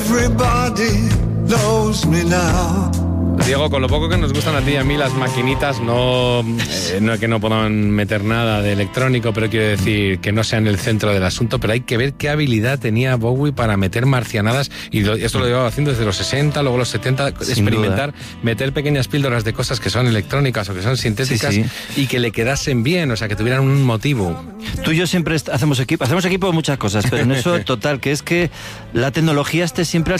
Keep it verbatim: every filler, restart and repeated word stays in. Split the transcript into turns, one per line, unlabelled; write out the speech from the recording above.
Everybody knows me now.
Diego, con lo poco que nos gustan a ti y a mí las maquinitas, no, eh, no es que no puedan meter nada de electrónico, pero quiero decir que no sea en el centro del asunto, pero hay que ver qué habilidad tenía Bowie para meter marcianadas, y lo, esto lo llevaba haciendo desde los sesenta, luego los setenta, sin experimentar, duda. Meter pequeñas píldoras de cosas que son electrónicas o que son sintéticas, sí, sí. Y que le quedasen bien, o sea, que tuvieran un motivo.
Tú y yo siempre hacemos equipo, hacemos equipo de muchas cosas, pero en eso total, que es que la tecnología esté siempre al